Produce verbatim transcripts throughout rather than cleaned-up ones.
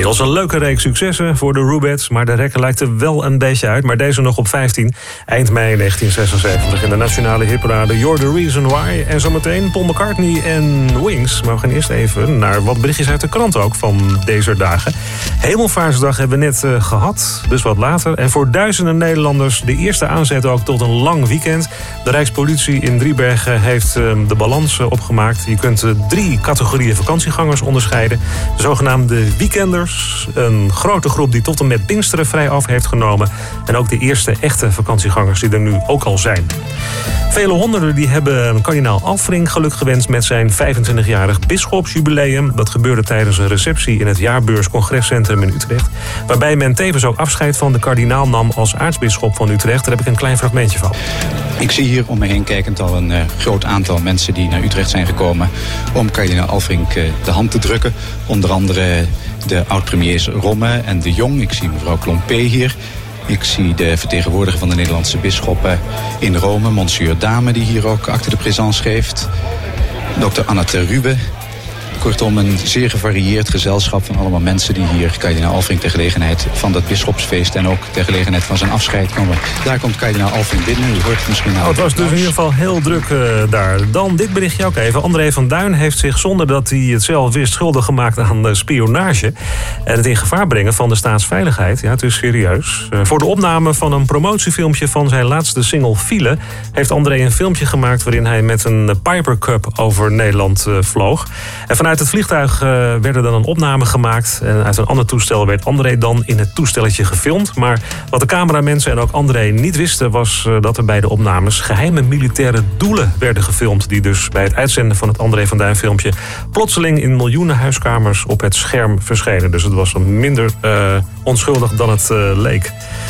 Inmiddels een leuke reeks successen voor de Rubettes, maar de rekker lijkt er wel een beetje uit. Maar deze nog op vijftien, eind mei negentien zesenzeventig in de nationale hitparade You're the Reason Why. En zometeen Paul McCartney en Wings. Maar we gaan eerst even naar wat berichtjes uit de krant ook van deze dagen. Hemelvaartsdag hebben we net uh, gehad, dus wat later. En voor duizenden Nederlanders de eerste aanzet ook tot een lang weekend. De Rijkspolitie in Driebergen heeft uh, de balans uh, opgemaakt. Je kunt uh, drie categorieën vakantiegangers onderscheiden. De zogenaamde weekenders, een grote groep die tot en met Pinksteren vrij af heeft genomen. En ook de eerste echte vakantiegangers die er nu ook al zijn. Vele honderden die hebben kardinaal Alfring geluk gewenst met zijn vijfentwintigjarig bisschopsjubileum. Dat gebeurde tijdens een receptie in het Jaarbeurs Congrescentrum in Utrecht. Waarbij men tevens ook afscheid van de kardinaal nam als aartsbisschop van Utrecht. Daar heb ik een klein fragmentje van. Ik zie hier om me heen kijkend al een uh, groot aantal mensen die naar Utrecht zijn gekomen om kardinaal Alfring uh, de hand te drukken. Onder andere de oud-premiers Romme en de Jong. Ik zie mevrouw Klompé hier. Ik zie de vertegenwoordiger van de Nederlandse bisschoppen in Rome, Monsieur Dame, die hier ook acte de présence geeft. dokter Anna Terrube. Kortom, een zeer gevarieerd gezelschap van allemaal mensen die hier kardinaal Alfring ter gelegenheid van dat bisschopsfeest en ook ter gelegenheid van zijn afscheid komen. Daar komt kardinaal Alfring binnen. U hoort het misschien nou. Oh, het was dus in ieder geval heel druk uh, daar. Dan dit berichtje ook even. André van Duin heeft zich zonder dat hij het zelf wist schuldig gemaakt aan uh, spionage en het in gevaar brengen van de staatsveiligheid. Ja, het is serieus. Uh, voor de opname van een promotiefilmpje van zijn laatste single File heeft André een filmpje gemaakt waarin hij met een Piper Cup over Nederland uh, vloog. En vanuit het vliegtuig uh, werden dan een opname gemaakt. En uit een ander toestel werd André dan in het toestelletje gefilmd. Maar wat de cameramensen en ook André niet wisten was uh, dat er bij de opnames geheime militaire doelen werden gefilmd. Die dus bij het uitzenden van het André van Duin filmpje plotseling in miljoenen huiskamers op het scherm verschenen. Dus het was minder uh, onschuldig dan het uh, leek.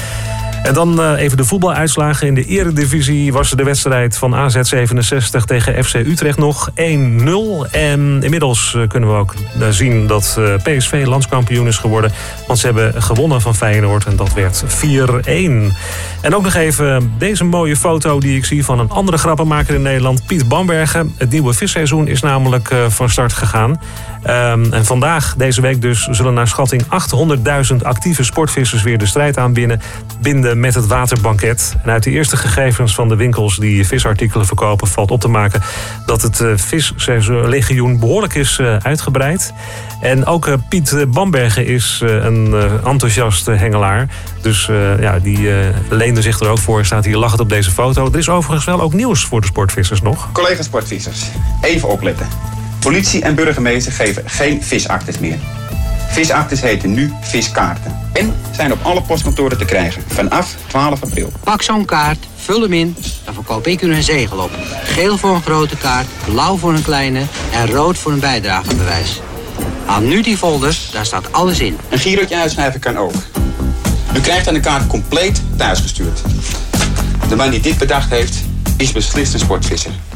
En dan uh, even de voetbaluitslagen. In de eredivisie was de wedstrijd van A Z zevenenzestig tegen F C Utrecht nog één nul. En inmiddels uh, kunnen we ook uh, zien dat uh, P S V landskampioen is geworden. Want ze hebben gewonnen van Feyenoord en dat werd vier één. En ook nog even deze mooie foto die ik zie van een andere grappenmaker in Nederland, Piet Bambergen. Het nieuwe visseizoen is namelijk uh, van start gegaan. Um, en vandaag, deze week dus, zullen naar schatting achthonderdduizend actieve sportvissers weer de strijd aanbinden binden met het waterbanket. En uit de eerste gegevens van de winkels die visartikelen verkopen valt op te maken dat het uh, vislegioen behoorlijk is uh, uitgebreid. En ook uh, Piet Bambergen is uh, een uh, enthousiaste hengelaar. Dus uh, ja, die uh, leende zich er ook voor, staat hier lachend op deze foto. Er is overigens wel ook nieuws voor de sportvissers nog. Collega sportvissers, even opletten. Politie en burgemeester geven geen visactes meer. Visactes heten nu viskaarten. En zijn op alle postkantoren te krijgen vanaf twaalf april. Pak zo'n kaart, vul hem in, dan verkoop ik u een zegel op. Geel voor een grote kaart, blauw voor een kleine en rood voor een bijdragebewijs. Haal nu die folders, daar staat alles in. Een girootje uitschrijven kan ook. U krijgt dan de kaart compleet thuisgestuurd. De man die dit bedacht heeft, is beslist een sportvisser.